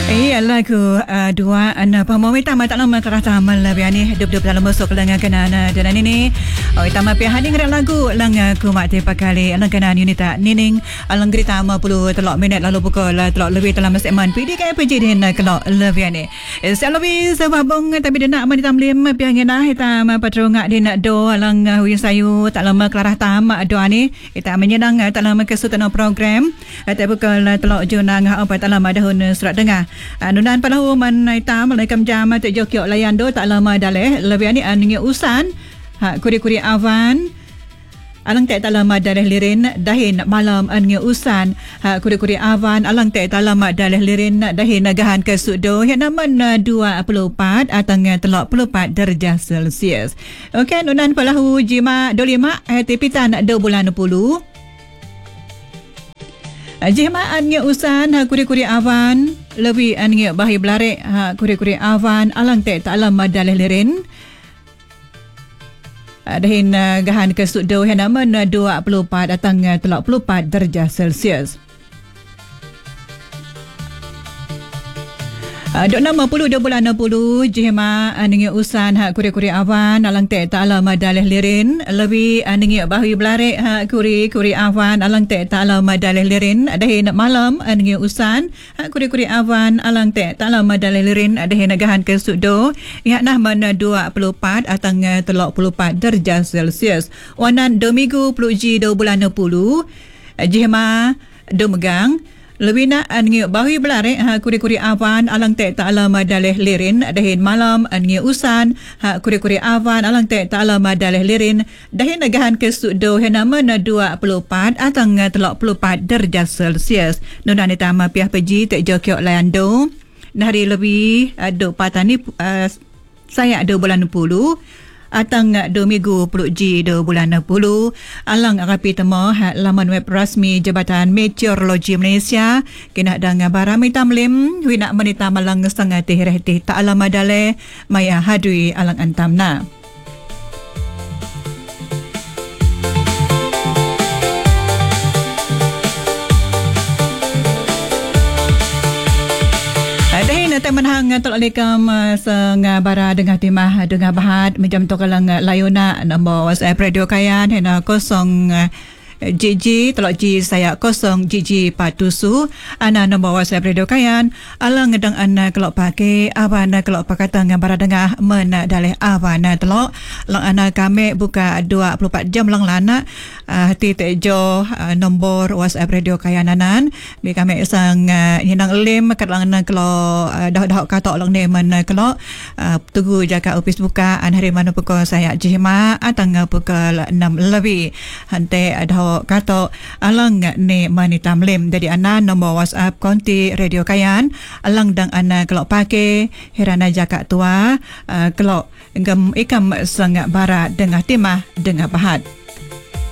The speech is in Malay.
Lagu dua pamoi tama tak lama kerah tamal biani duduk dalam masuk lengan kenana dan ini tama pi hading lagu lang ku mak te pakali lang kanan unita nining lang gerita 50 telok minit lalu pukul telok lebih dalam segmen PDK PJ din kelok lebiani selawi sebabong tapi dia nak mani tamlim pi ngena hitam patrunga din do lang wi sayu tak lama kerah tam do ni kita menyenang tak lama kesutan program tak pukul telok junang apa tak lama dahun surat dengar nunan palahu man itam laikam jam te jokyok layan do tak lama daleh lebih ni angi usan kuri-kuri avan alang te tak lama daleh lirin dahin malam angi usan kuri-kuri avan alang te tak lama daleh lirin dahin nagahan ke sudo yang naman 24 atang 34 darjah Celsius. Okey nunan palahu jima 25 tipitan 2 bulan 10 Jemaat nge usan kuri-kuri avan lebih nge bahi belarek kuri-kuri avan alang te tak lama daleh lirin dahin gahan ke sudo yang nama 24 datang 34 darjah Celsius. Dok nama 10 bulan 60 jema ningi usan kuri-kuri avan alang te tak lama daleh lirin lebih ningi bahui belarek kuri-kuri avan alang te tak lama daleh lirin dahin malam ningi usan kuri-kuri avan alang te tak lama daleh lirin dahin gahan ke sudo ya nah mana 24 atang 34 darjah Celsius wanan 2 minggu peluji 2 bulan 60 jema do megang lebih nak ngi bahui belarek kuri-kuri avan alang te tak lama daleh lirin dahin malam ngi usan kuri-kuri avan alang te tak lama daleh lirin dahin nagahan ke sudo yang nama 24 atang 34 darjah Celsius nunan itama piah peji te jokyok layando hari lebih do patani saya 2 bulan 10 atang 2 minggu peluji 2 bulan 10 alang rapi temo laman web rasmi Jabatan Meteorologi Malaysia kena dang barami tamlim wi nak menita malang setengah teh tak alama dale maya hadui alang antamna. Teman hang tolak lekam sengah bara dengar timah dengar bahat macam tu kalang layuna nombor WhatsApp Radio Kayan hena 0 GG tolak G saya 0 GG patusu ana nombor WhatsApp Radio Kayan alang ngedang ana kelok pakai abana kelok pakata ngabara dengar mena daleh abana telok lang ana kami buka 24 jam lang lana hati tejo nombor WhatsApp Radio Kayan anan bi kami sang hinang lim kat lang ana kelok dah katok lang ne men kelok tunggu jaga office buka an hari mana pukul saya jema atang pukul 6 lebih hante ada kato alang ni mani tamlim jadi ana nombor WhatsApp konti Radio Kayan alang dang ana kelok pake herana jaka tua kelok ngam ikam sangat bara dengar timah dengar bahat.